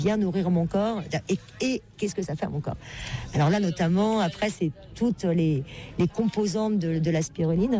bien nourrir mon corps et qu'est-ce que ça fait à mon corps. Alors là, notamment, après, c'est toutes les composantes de la spiruline.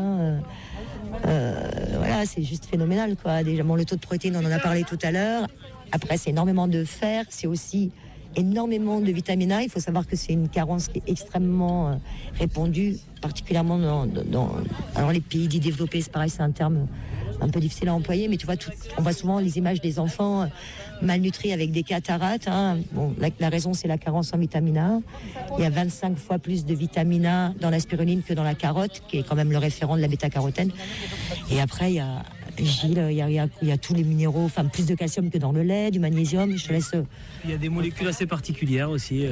Voilà, c'est juste phénoménal, quoi. Déjà, le taux de protéines, on en a parlé tout à l'heure. Après, c'est énormément de fer, c'est aussi énormément de vitamine A. Il faut savoir que c'est une carence qui est extrêmement répandue, particulièrement dans les pays dits développés. C'est pareil, c'est un terme un peu difficile à employer, mais tu vois, on voit souvent les images des enfants malnutris avec des cataractes. Bon, la raison, c'est la carence en vitamine A. Il y a 25 fois plus de vitamine A dans la spiruline que dans la carotte, qui est quand même le référent de la bêta-carotène. Et après, il y a Gilles, il y a tous les minéraux, enfin plus de calcium que dans le lait, du magnésium. Je te laisse. Il y a des molécules assez particulières aussi.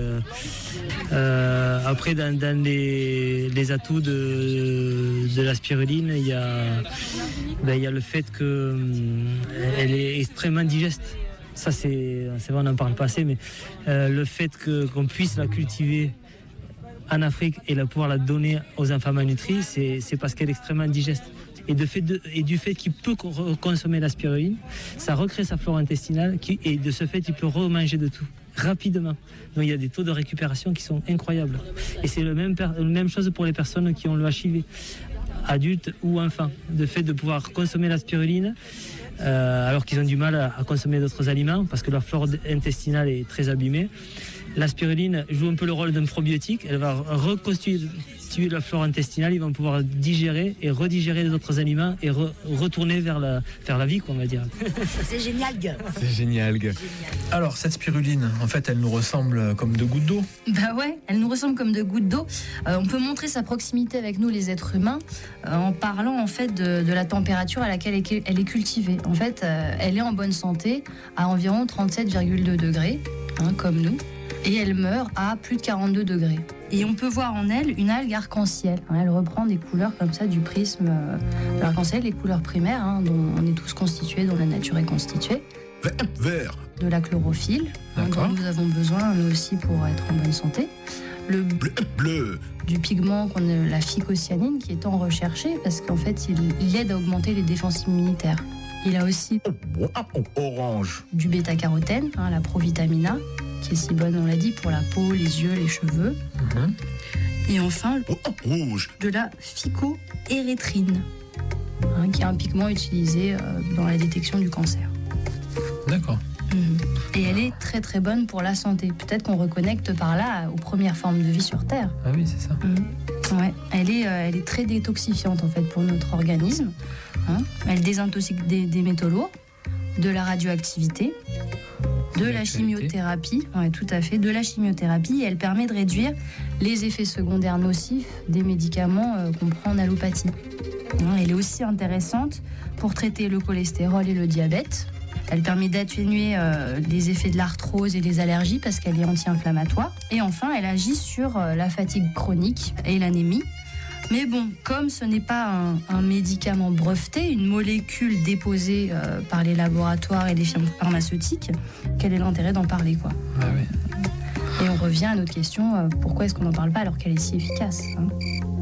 Après, dans les atouts de la spiruline, il y a le fait qu'elle est extrêmement digeste. Ça, c'est vrai, on n'en parle pas assez, mais le fait qu'on puisse la cultiver en Afrique et pouvoir la donner aux enfants malnutris, c'est parce qu'elle est extrêmement digeste. Et du fait qu'il peut consommer la spiruline, ça recrée sa flore intestinale et de ce fait, il peut remanger de tout rapidement. Donc il y a des taux de récupération qui sont incroyables. Et c'est la même chose pour les personnes qui ont le HIV, adultes ou enfants. De fait de pouvoir consommer la spiruline, alors qu'ils ont du mal à consommer d'autres aliments parce que leur flore intestinale est très abîmée. La spiruline joue un peu le rôle d'un probiotique. Elle va reconstituer la flore intestinale. Ils vont pouvoir digérer et redigérer d'autres aliments et retourner vers la vie, quoi, on va dire. C'est génial. C'est génial. Alors, cette spiruline, en fait, elle nous ressemble comme de gouttes d'eau. Bah ouais, elle nous ressemble comme de gouttes d'eau. On peut montrer sa proximité avec nous, les êtres humains, en parlant en fait de la température à laquelle elle est cultivée. En fait, elle est en bonne santé à environ 37,2 degrés, comme nous. Et elle meurt à plus de 42 degrés. Et on peut voir en elle une algue arc-en-ciel. Elle reprend des couleurs comme ça du prisme de l'arc-en-ciel, les couleurs primaires dont on est tous constitués, dont la nature est constituée. Vert. De la chlorophylle, dont nous avons besoin nous aussi pour être en bonne santé. Le bleu. Du pigment, la phycocyanine, qui est tant recherché parce qu'en fait, il aide à augmenter les défenses immunitaires. Il a aussi orange. Du bêta-carotène, la provitamine A, qui est si bonne, on l'a dit, pour la peau, les yeux, les cheveux. Et enfin, rouge. De la phycoérythrine, qui est un pigment utilisé dans la détection du cancer. D'accord. Et elle est très très bonne pour la santé. Peut-être qu'on reconnecte par là aux premières formes de vie sur Terre. Ah oui, c'est ça. Ouais. Elle est très détoxifiante en fait pour notre organisme. Elle désintoxique des métaux lourds, de la radioactivité, de la chimiothérapie, tout à fait, de la chimiothérapie, et elle permet de réduire les effets secondaires nocifs des médicaments qu'on prend en allopathie. Elle est aussi intéressante pour traiter le cholestérol et le diabète. Elle permet d'atténuer les effets de l'arthrose et des allergies parce qu'elle est anti-inflammatoire. Et enfin, elle agit sur la fatigue chronique et l'anémie. Mais bon, comme ce n'est pas un médicament breveté, une molécule déposée par les laboratoires et les firmes pharmaceutiques, quel est l'intérêt d'en parler, quoi. Oui. Et on revient à notre question, pourquoi est-ce qu'on n'en parle pas alors qu'elle est si efficace,